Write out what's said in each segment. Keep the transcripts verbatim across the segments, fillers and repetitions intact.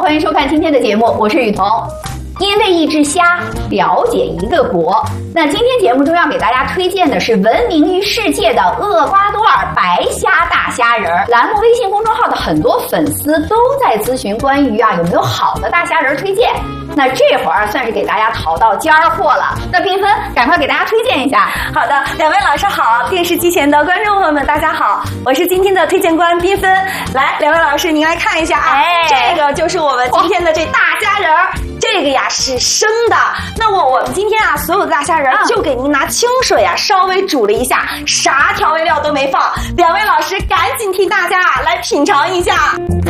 欢迎收看今天的节目，我是雨桐。因为一只虾了解一个国，那今天节目中要给大家推荐的是闻名于世界的厄瓜多尔白虾大虾仁儿。栏目微信公众号的很多粉丝都在咨询关于啊有没有好的大虾仁儿推荐。那这会儿算是给大家淘到尖儿货了。那缤纷，赶快给大家推荐一下。 好的，两位老师好，电视机前的观众朋友们大家好，我是今天的推荐官缤纷。来，两位老师您来看一下啊，哎、这个就是我们今天的这大虾仁儿。这个呀是生的，那么我们今天啊所有的大虾仁就给您拿清水啊稍微煮了一下，啥调味料都没放。两位老师赶紧替大家来品尝一下。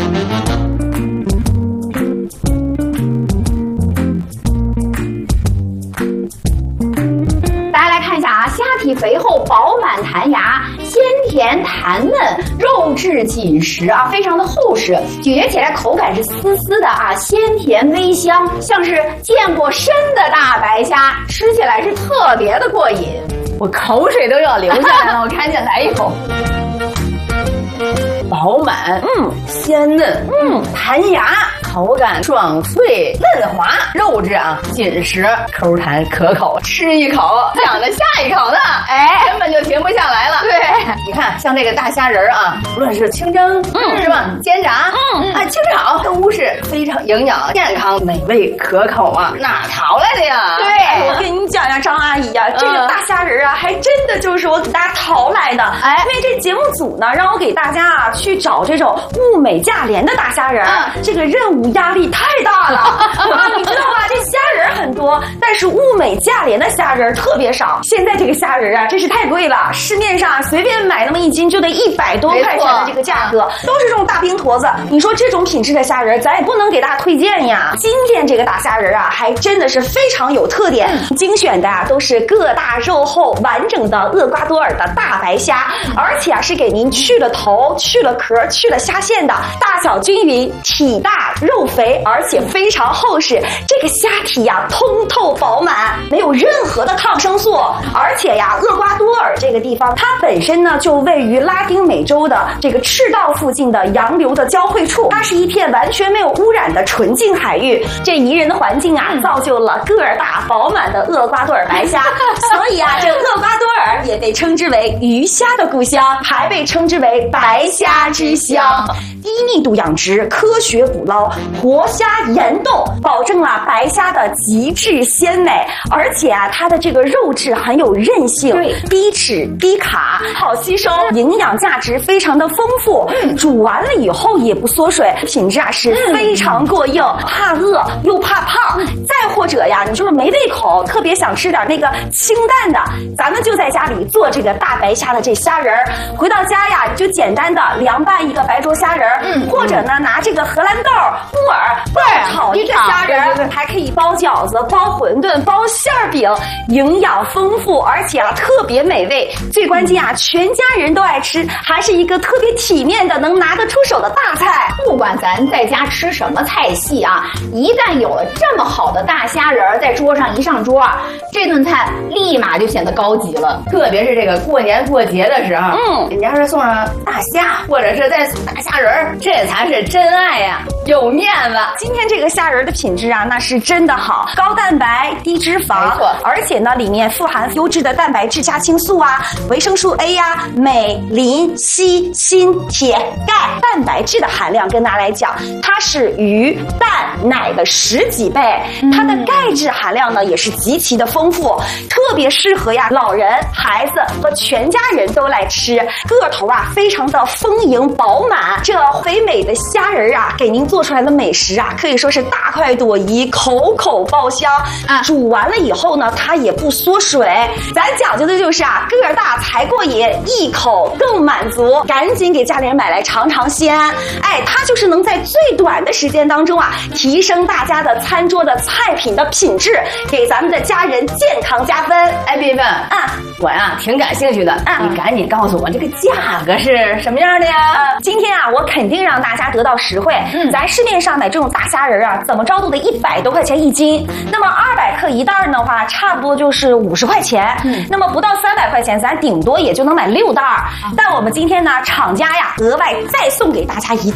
虾体肥厚，饱满弹牙，鲜甜弹嫩，肉质紧实啊，非常的厚实，咀嚼起来口感是丝丝的啊，鲜甜微香，像是见过生的大白虾，吃起来是特别的过瘾，我口水都要流下来了，我赶紧来一口。饱满，嗯，鲜嫩，嗯，弹牙，口感爽脆嫩滑，肉质啊紧实，口弹可口，吃一口想着下一口呢，哎，根本就停不下来了。对，你看像这个大虾仁啊，无论是清蒸，嗯，是吧？煎炸，嗯，啊，清炒都是非常营养、健康、美味可口啊，哪淘来的呀？ 对，哎、我跟你讲呀，张阿姨呀、啊，这个大虾仁啊，还真的就是我给大家淘来的。哎，因为这节目组呢，让我给大家啊去找这种物美价廉的大虾仁，嗯、这个任务压力太大了。啊、你知道吧？这虾仁很多，但是物美价廉的虾仁特别少。现在这个虾仁啊，真是太贵了，市面上随便买那么一斤就得一百多块钱的这个价格，都是这种大冰坨子。你说这种品质的虾仁，咱也不能给大家推荐呀。今天这个大虾仁啊，还真的是非常有特点，嗯、精选的啊都是个大肉厚完整的厄瓜多尔的大白虾，而且啊是给您去了头、去了壳、去了虾线的，大小均匀，体大肉肥，而且非常厚实。这个虾体呀、啊、通透饱满，没有任何的抗生素，而且呀，厄瓜多尔这个地方，它本身呢就位于拉丁美洲的这个赤道附近的洋流的交汇处，它是一片完全没有污染的纯净海域。这宜人的环境啊，造就了个儿大饱满的厄瓜多尔白虾，所以啊，这厄瓜多尔也被称之为鱼虾的故乡，还被称之为白虾之乡。低密度养殖，科学捕捞，活虾严冻，保证了白虾的极致鲜美。而且啊，它的这个肉质很有韧性，对，低脂低卡，好吸收，营养价值非常的丰富。嗯，煮完了以后也不缩水，品质啊是非常过硬，怕饿又怕胖。再或者呀，你就是没胃口，特别想吃点那个清淡的，咱们就在家里做这个大白虾的这虾仁儿，回到家呀，你就简单的凉拌一个白灼虾仁儿。嗯，或者呢，拿这个荷兰豆、木耳爆炒一个虾仁，对对对，还可以包饺子、包馄饨、包馅儿饼，营养丰富，而且啊特别美味。最关键啊，全家人都爱吃，还是一个特别体面的、能拿得出手的大菜。 不管咱在家吃什么菜系啊，一旦有了这么好的大虾仁儿在桌上一上桌，这顿菜立马就显得高级了。特别是这个过年过节的时候，嗯，人家是送上大虾，或者是再大虾仁儿。这才是真爱呀，有面子。 今天这个虾仁的品质啊，那是真的好，高蛋白、低脂肪，没错。而且呢，里面富含优质的蛋白质虾青素啊、维生素 A 呀、啊、镁、磷、硒、锌、铁、钙，蛋白质的含量跟大家来讲，它是鱼、蛋、奶的十几倍。它的钙质含量呢，也是极其的丰富，特别适合呀老人、孩子和全家人都来吃。个头啊，非常的丰盈饱满。这肥美的虾仁啊，给您做出来的美食啊，可以说是大快朵颐，口口爆香啊！煮完了以后呢，它也不缩水。咱讲究的就是啊，个儿大才过瘾，一口更满足。赶紧给家里人买来尝尝鲜。哎，它就是能在最短的时间当中啊，提升大家的餐桌的菜品的品质，给咱们的家人健康加分。 哎，缤纷啊，我呀挺感兴趣的，啊、你赶紧告诉我这个价格是什么样的呀？ 呃，今天啊，我肯定让大家得到实惠。嗯，咱市面上买这种大虾仁啊，怎么着都得一百多块钱一斤。那么二百克一袋的话，差不多就是五十块钱。嗯，那么不到三百块钱，咱顶多也就能买六袋。嗯、但我们今天呢，厂家呀额外再送给大家一袋，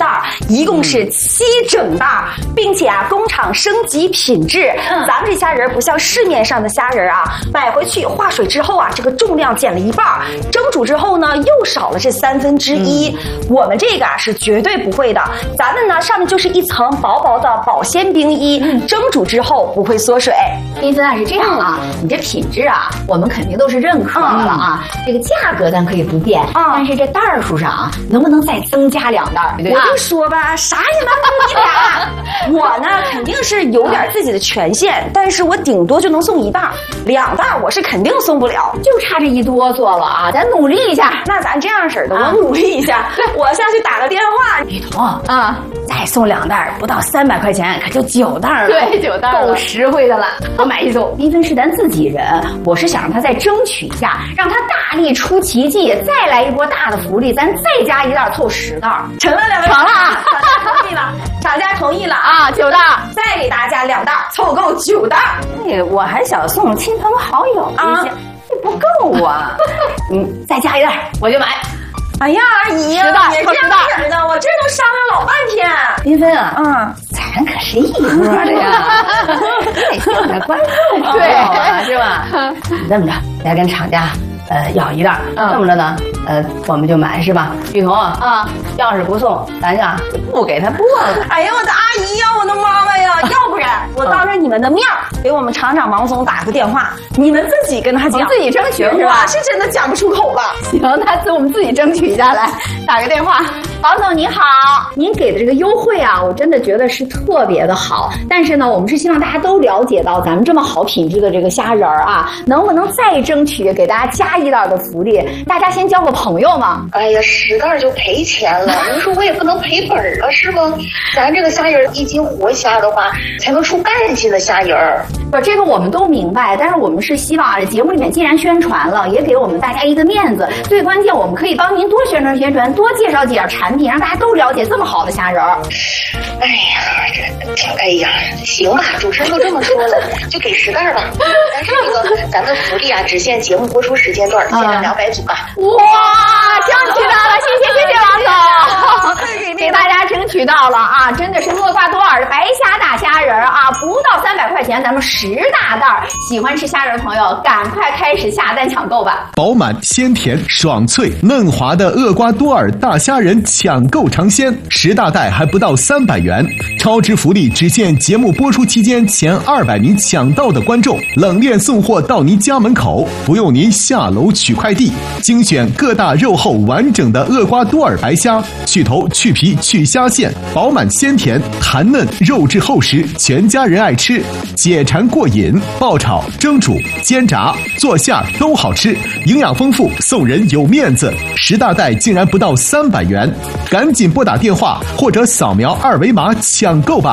一共是七整袋，并且啊，工厂升级品质。嗯，咱们这虾仁不像市面上的虾仁啊，买回去化水之后啊，这个重量减了一半，蒸煮之后呢，又少了这三分之一。嗯、我们这个啊是绝对不会的，咱们呢上面就是一层薄薄的保鲜冰衣，嗯、蒸煮之后不会缩水。 缤纷啊是这样啊，嗯、你这品质啊，我们肯定都是认可的了啊。嗯、这个价格咱可以不变，嗯、但是这袋数上啊，能不能再增加两袋？对我就说吧，啥也能送你俩。我呢肯定是有点自己的权限，但是我顶多就能送一袋，两袋我是肯定送不了， 就差这一哆嗦了啊！咱努力一下。 那咱这样式的，我努力一下，我下去打个电话。 雨桐啊，再送两袋，不到三百块钱，可就九袋了。 对，九袋够实惠的了。我买一送。缤纷是咱自己人，我是想让他再争取一下，让他大力出奇迹，再来一波大的福利，咱再加一袋，凑十袋。 成了，两位成了， 同意了，厂家同意了啊，九袋， 再给大家两袋，凑够九袋。 哎，我还想送亲朋好友一些，这不够啊。嗯，再加一袋，我就买。 哎呀，阿姨呀，也这样的，我这都商量老半天。 缤纷啊，嗯，咱可是一波的呀，得向着观众对啊，是吧？你这么着，再跟厂家呃要一袋，嗯、这么着呢，呃，我们就买是吧？雨桐啊，要是不送，咱呀不给他播了。 哎呀，我的阿姨呀，我的妈妈呀，要不然我当着你们的面给我们厂长王总打个电话，你们自己跟他讲， 自己争取是吧？ 是真的讲不出口了。 行，那我们自己争取一下来，打个电话。王总你好，您给的这个优惠啊，我真的觉得是特别的好。但是呢，我们是希望大家都了解到咱们这么好品质的这个虾仁儿啊，能不能再争取给大家加一袋的福利？大家先交个朋友嘛。 哎呀，十袋就赔钱了，你说我也不能赔本啊，是吗？咱这个虾仁一斤活虾的话，才能出半斤的虾仁儿。 不，这个我们都明白，但是我们是希望啊，节目里面既然宣传了，也给我们大家一个面子。最关键，我们可以帮您多宣传宣传，多介绍几样产品，让大家都了解这么好的虾仁儿。 哎呀，这，哎呀，行吧，主持人都这么说了，就给十袋吧。但是这个咱们福利啊，只限节目播出时间段，限量两百组啊。 哇，争取到了，谢谢谢谢王总，给大家争取到了啊！真的是厄瓜多尔的白虾大虾仁啊，不到三百块钱，咱们十大袋。喜欢吃虾仁的朋友，赶快开始下单抢购吧！ 饱满、鲜甜、爽脆、嫩滑的厄瓜多尔大虾仁抢购尝鲜，十大袋还不到三百元，超值福利只限节目播出期间前二百名抢到的观众，冷链送货到您家门口，不用您下楼取快递。精选各大肉厚完整的厄瓜多尔白虾，去头、去皮、去虾线，饱满鲜甜，弹嫩，肉质厚实，全家人爱吃，解馋过瘾。爆炒、蒸煮、煎炸、做馅都好吃，营养丰富，送人有面子。十大袋竟然不到三百元，赶紧拨打电话或者扫描二维码抢购吧。